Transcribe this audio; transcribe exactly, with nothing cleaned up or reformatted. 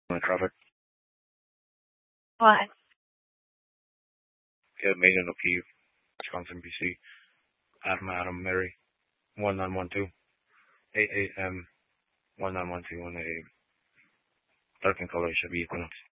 My traffic. What? Get Megan O'Keefe, Wisconsin, B C. Adam, Adam, Mary. One nine one two. Eight eight M. One nine one two one eight. Dark in color should be Equinox.